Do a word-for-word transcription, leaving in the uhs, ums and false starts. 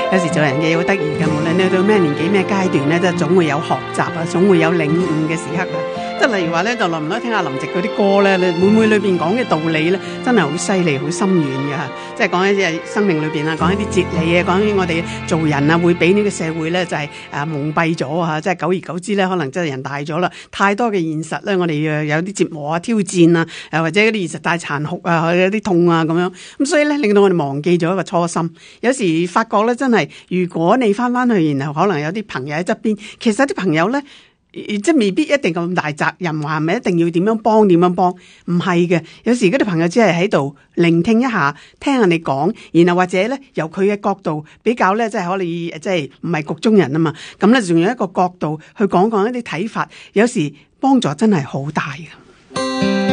有時做人嘅好得意嘅，無論你到咩年紀咩階段咧，都總會有學習啊，總會有領悟嘅時刻啊。即係例如話咧，就耐唔耐聽下林夕嗰啲歌咧，你每每裏邊講嘅道理咧，真係好犀利、好深遠嘅嚇。即係講一啲生命裏邊啊，講一啲哲理啊，講起我哋做人啊，會俾呢個社會咧就係誒蒙蔽咗啊！即係久而久之咧，可能真係人大咗啦，太多嘅現實咧，我哋有啲折磨啊、挑戰啊，誒或者嗰啲現實太殘酷啊，有啲痛啊咁樣。咁所以咧，令到我哋忘記咗一個初心。有時發覺咧，真係如果你翻翻去，然後可能有啲朋友喺側邊，其實啲朋友咧。即係未必一定咁大責任，話係咪一定要點樣幫點樣幫？唔係嘅，有時嗰啲朋友只係喺度聆聽一下，聽下你講，然後或者咧由佢嘅角度比較咧，即係可以即係唔係局中人啊嘛。咁咧仲有一個角度去講講一啲睇法，有時幫助真係好大嘅。